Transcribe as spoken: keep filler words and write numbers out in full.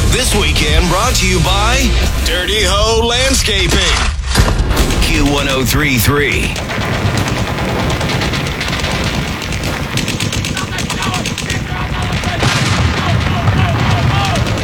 This weekend brought to you by Dirty Ho Landscaping. Q one oh three three.